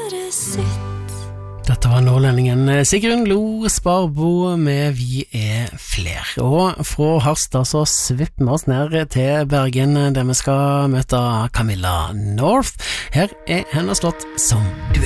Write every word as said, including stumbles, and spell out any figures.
bare sitt. Dette var nordlendingen Sigrun Lo Sparbo med Vi er fler. Og fra Harstad så svipper vi oss ned til Bergen, der vi skal møte Camilla North. Her er hennes låt Som du er.